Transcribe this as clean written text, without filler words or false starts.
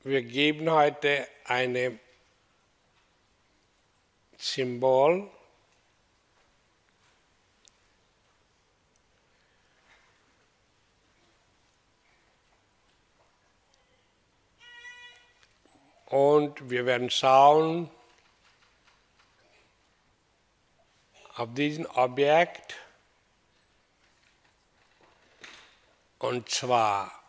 Wir geben heute ein Symbol, und wir werden schauen auf diesen Objekt, und zwar